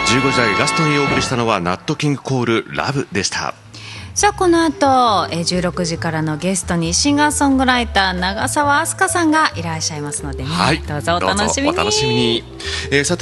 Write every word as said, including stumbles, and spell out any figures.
じゅうごじ台ラストにお送りしたのはナットキングコールラブでした。 さあこの後じゅうろくじからのゲストにシンガーソングライター長澤明日香さんがいらっしゃいますのでね、 はい、 どうぞお楽しみに。 どうぞお楽しみに。えー、さて